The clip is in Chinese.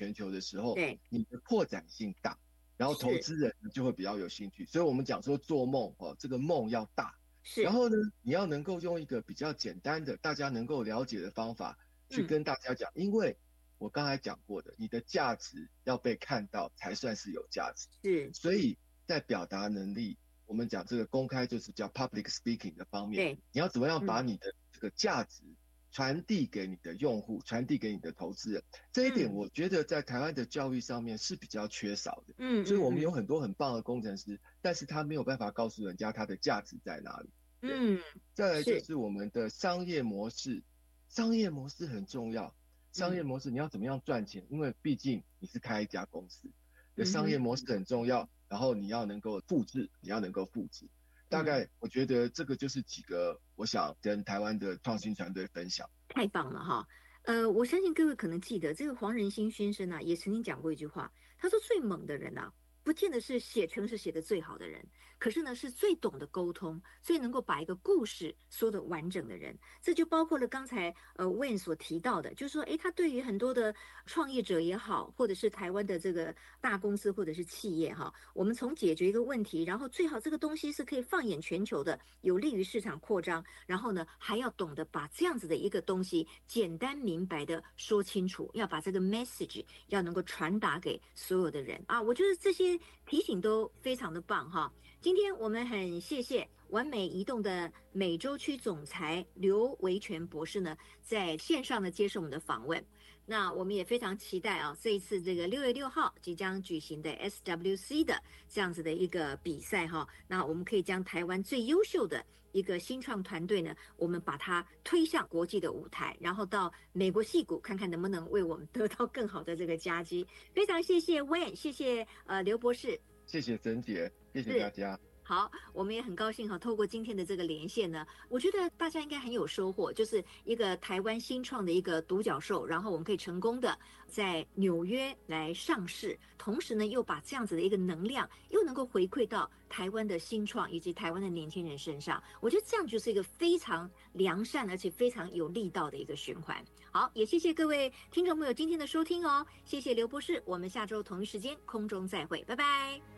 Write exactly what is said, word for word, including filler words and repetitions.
全球的时候， 对， 你的扩展性大，然后投资人就会比较有兴趣。所以我们讲说做梦哦，这个梦要大， 是， 然后呢，你要能够用一个比较简单的、大家能够了解的方法去嗯， 跟大家讲，因为我刚才讲过的，你的价值要被看到才算是有价值。 是， 所以在表达能力，我们讲这个公开就是叫 public speaking 的方面， 对， 你要怎么样把嗯你的这个价值传递给你的用户，传递给你的投资人，这一点嗯我觉得在台湾的教育上面是比较缺少的。 嗯所以我们有嗯很多很棒的工程师，但是他没有办法告诉人家他的价值在哪里。对， 嗯， 再来就是， 是我们的商业模式，商业模式很重要。商业嗯模式你要怎么样赚钱？因为毕竟你是开一家公司，的嗯哼， 商业模式很重要。然后你要能够复制，你要能够复制。大嗯。 概我觉得这个就是几个我想跟台湾的创新团队分享。 太棒了哈！呃，我相信各位可能记得，这个黄仁兴先生呢、也曾经讲过一句话，他说最猛的人啊，不见得是写程式写得最好的人，可是呢，是最懂得沟通，最能够把一个故事说得完整的人。这就包括了刚才呃 Wayne 所提到的，就是说，诶，他对于很多的创业者也好，或者是台湾的这个大公司或者是企业哈，我们从解决一个问题，然后最好这个东西是可以放眼全球的，有利于市场扩张，然后呢，还要懂得把这样子的一个东西简单明白的说清楚，要把这个 message 要能够传达给所有的人啊。我觉得这些提醒都非常的棒哈。今天我们很谢谢完美移动的美洲区总裁刘维全博士呢，在线上呢接受我们的访问。那我们也非常期待啊，这一次这个六月六号即将举行的 S W C 的这样子的一个比赛哈，那我们可以将台湾最优秀的一个新创团队呢，我们把它推向国际的舞台，然后到美国矽谷看看能不能为我们得到更好的这个佳绩。非常谢谢 Wayne， 谢谢呃刘博士， 谢谢珍姐，谢谢大家。 好，我们也很高兴哈，透过今天的这个连线呢，我觉得大家应该很有收获，就是一个台湾新创的一个独角兽，然后我们可以成功的在纽约来上市，同时呢又把这样子的一个能量又能够回馈到台湾的新创以及台湾的年轻人身上，我觉得这样就是一个非常良善而且非常有力道的一个循环。好，也谢谢各位听众朋友今天的收听哦，谢谢刘博士，我们下周同一时间空中再会，拜拜。